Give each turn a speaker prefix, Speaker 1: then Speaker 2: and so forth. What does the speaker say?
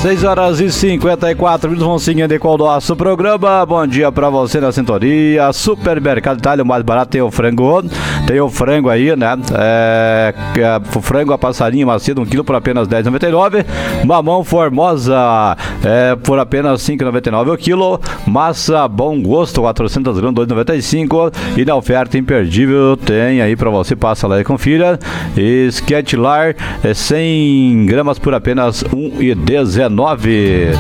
Speaker 1: 6h54, vamos seguindo com o nosso programa. Bom dia pra você na sintonia. Supermercado Itália, o mais barato, tem o frango aí, né? O frango a passarinho macio, 1 kg por apenas R$10,99. Mamão Formosa por apenas R$5,99 o quilo. Massa Bom Gosto, 400 gramas, R$2,95. E na oferta imperdível tem aí pra você, passa lá e confira. Sketlar 100 gramas por apenas R$1,19.